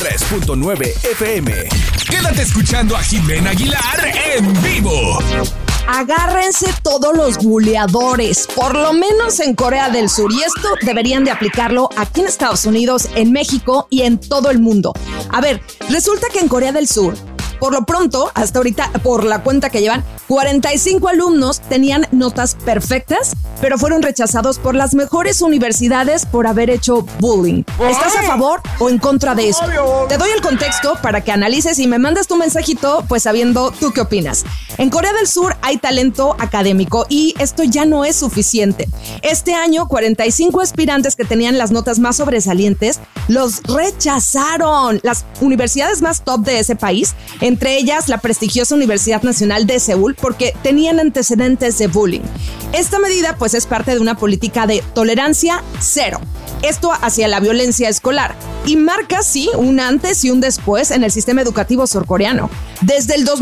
103.9 FM. Quédate escuchando a Jimena Aguilar en vivo. Agárrense todos los buleadores, por lo menos en Corea del Sur. Y esto deberían de aplicarlo aquí en Estados Unidos, en México y en todo el mundo. A ver, resulta que en Corea del Sur, por lo pronto, hasta ahorita, por la cuenta que llevan, 45 alumnos tenían notas perfectas, pero fueron rechazados por las mejores universidades por haber hecho bullying. ¿Estás a favor o en contra de eso? Te doy el contexto para que analices y me mandes tu mensajito, pues sabiendo tú qué opinas. En Corea del Sur hay talento académico y esto ya no es suficiente. Este año, 45 aspirantes que tenían las notas más sobresalientes los rechazaron. Las universidades más top de ese país, entre ellas la prestigiosa Universidad Nacional de Seúl, porque tenían antecedentes de bullying. Esta medida pues es parte de una política de tolerancia cero. Esto hacia la violencia escolar y marca, sí, un antes y un después en el sistema educativo surcoreano. Desde el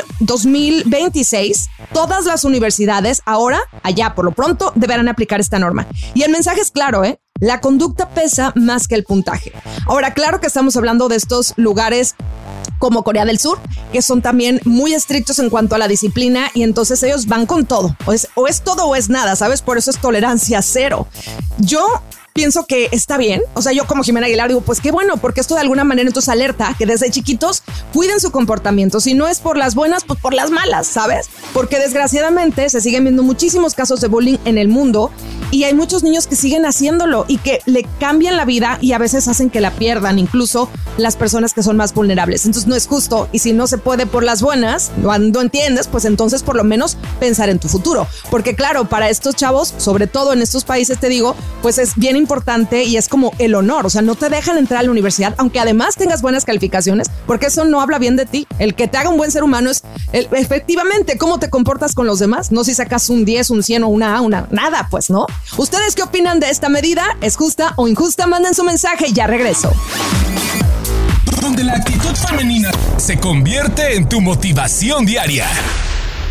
2026, todas las universidades ahora, allá por lo pronto, deberán aplicar esta norma. Y el mensaje es claro, la conducta pesa más que el puntaje. Ahora, claro que estamos hablando de estos lugares como Corea del Sur, que son también muy estrictos en cuanto a la disciplina y entonces ellos van con todo. O es todo o es nada, ¿sabes? Por eso es tolerancia cero. Yo pienso que está bien. O sea, yo como Jimena Aguilar digo, pues qué bueno, porque esto de alguna manera entonces alerta que desde chiquitos cuiden su comportamiento. Si no es por las buenas, pues por las malas, ¿sabes? Porque desgraciadamente se siguen viendo muchísimos casos de bullying en el mundo y hay muchos niños que siguen haciéndolo y que le cambian la vida y a veces hacen que la pierdan, incluso las personas que son más vulnerables. Entonces no es justo y si no se puede por las buenas, no entiendes, pues entonces por lo menos pensar en tu futuro. Porque claro, para estos chavos, sobre todo en estos países, te digo, pues es bien importante y es como el honor. O sea, no te dejan entrar a la universidad, aunque además tengas buenas calificaciones, porque eso no habla bien de ti. El que te haga un buen ser humano es efectivamente cómo te comportas con los demás, no si sacas un 10, un 100 o una A, nada, pues no. ¿Ustedes qué opinan de esta medida? ¿Es justa o injusta? Manden su mensaje y ya regreso. Donde la actitud femenina se convierte en tu motivación diaria.